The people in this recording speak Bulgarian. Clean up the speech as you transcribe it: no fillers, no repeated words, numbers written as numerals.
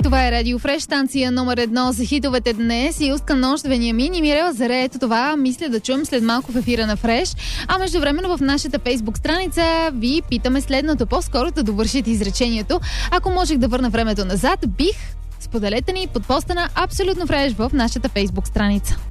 Това е Радио Фреш, станция номер 1 за хитовете днес. И Юска Нощ, Вениамин и Мирела Заре. Ето това мисля да чуем след малко в ефира на Фреш. А междувременно в нашата Фейсбук страница ви питаме следното. По-скоро да довършите изречението. Ако можех да върна времето назад, бих... Споделете ни под поста на Абсолютно Фреш в нашата Фейсбук страница.